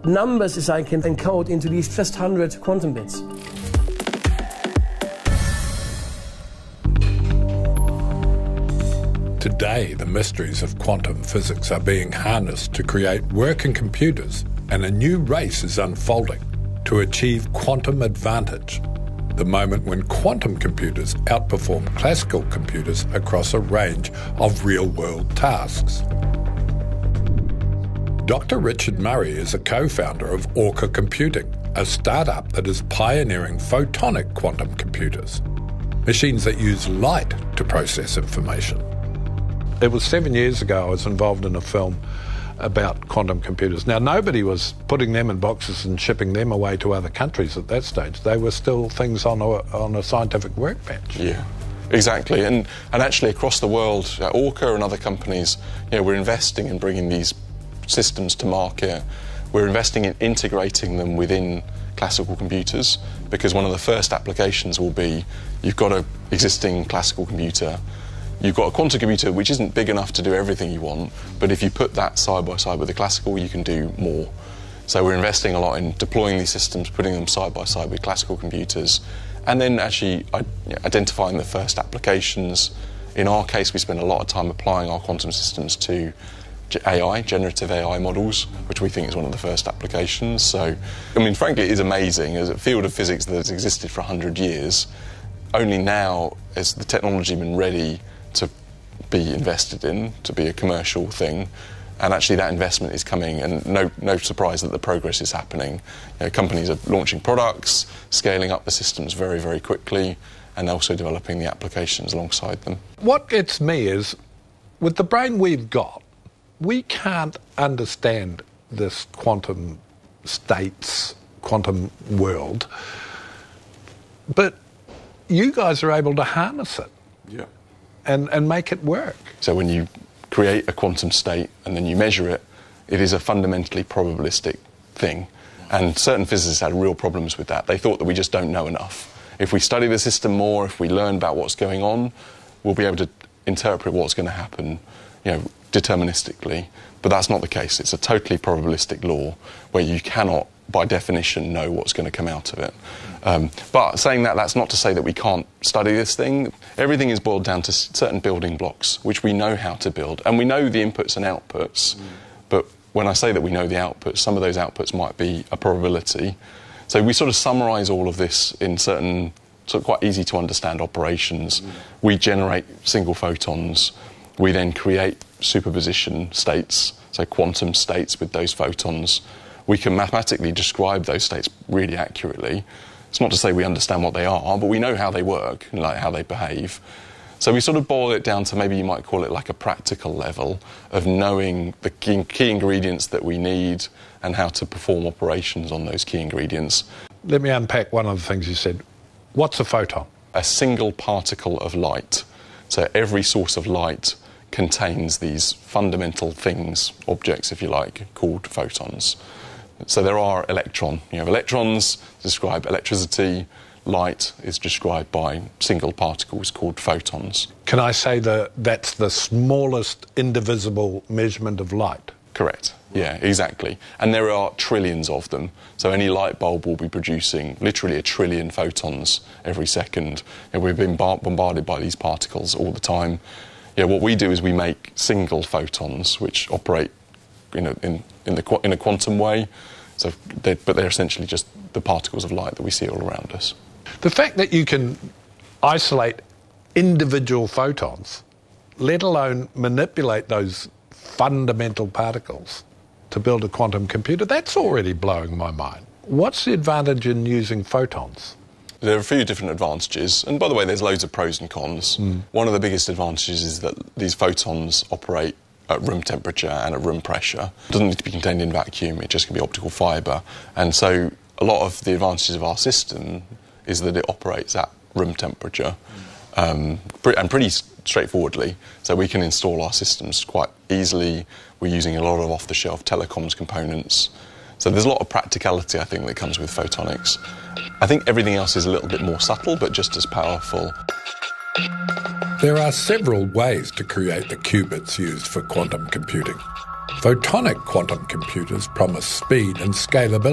numbers as I can encode into these just 100 quantum bits. Today, the mysteries of quantum physics are being harnessed to create working computers, and a new race is unfolding to achieve quantum advantage, the moment when quantum computers outperform classical computers across a range of real-world tasks. Dr. Richard Murray is a co-founder of Orca Computing, a startup that is pioneering photonic quantum computers, machines that use light to process information. It was 7 years ago I was involved in a film about quantum computers. Now, nobody was putting them in boxes and shipping them away to other countries at that stage. They were still things on a scientific workbench. Yeah, exactly. And actually across the world, Orca and other companies, we're investing in bringing these systems to market. We're investing in integrating them within classical computers, because one of the first applications will be, you've got an existing classical computer, you've got a quantum computer which isn't big enough to do everything you want, but if you put that side by side with the classical, you can do more. So we're investing a lot in deploying these systems, putting them side by side with classical computers, and then actually identifying the first applications. In our case, we spend a lot of time applying our quantum systems to AI, generative AI models, which we think is one of the first applications. So, I mean, frankly, it is amazing. As a field of physics that has existed for 100 years, only now has the technology been ready to be invested in, to be a commercial thing, and actually that investment is coming, and no surprise that the progress is happening. Companies are launching products, scaling up the systems very, very quickly, and also developing the applications alongside them. What gets me is, with the brain we've got, we can't understand this quantum states, quantum world, but you guys are able to harness it. Yeah. And make it work. So when you create a quantum state and then you measure it, it is a fundamentally probabilistic thing. And certain physicists had real problems with that. They thought that we just don't know enough. If we study the system more, if we learn about what's going on, we'll be able to interpret what's going to happen, deterministically. But that's not the case. It's a totally probabilistic law where you cannot, by definition, know what's going to come out of it. But saying that, that's not to say that we can't study this thing. Everything is boiled down to certain building blocks, which we know how to build. And we know the inputs and outputs. But when I say that we know the outputs, some of those outputs might be a probability. So we sort of summarise all of this in certain, sort of quite easy to understand operations. We generate single photons. We then create superposition states, so quantum states with those photons. We can mathematically describe those states really accurately. It's not to say we understand what they are, but we know how they work and how they behave. So we sort of boil it down to, maybe you might call it like a practical level of knowing the key ingredients that we need and how to perform operations on those key ingredients. Let me unpack one of the things you said. What's a photon? A single particle of light. So every source of light contains these fundamental things, objects if you like, called photons. So there are you have electrons describe electricity, light is described by single particles called photons. Can I say that that's the smallest indivisible measurement of light? Correct, yeah, exactly. And there are trillions of them. So any light bulb will be producing literally 1 trillion photons every second. And we've been bombarded by these particles all the time. What we do is we make single photons which operate in a quantum way. But they're essentially just the particles of light that we see all around us. The fact that you can isolate individual photons, let alone manipulate those fundamental particles to build a quantum computer, that's already blowing my mind. What's the advantage in using photons? There are a few different advantages, and by the way, there's loads of pros and cons. One of the biggest advantages is that these photons operate at room temperature and at room pressure. It doesn't need to be contained in vacuum, it just can be optical fibre. And so a lot of the advantages of our system is that it operates at room temperature, and pretty straightforwardly. So we can install our systems quite easily. We're using a lot of off-the-shelf telecoms components. So there's a lot of practicality, I think, that comes with photonics. I think everything else is a little bit more subtle, but just as powerful. There are several ways to create the qubits used for quantum computing. Photonic quantum computers promise speed and scalability.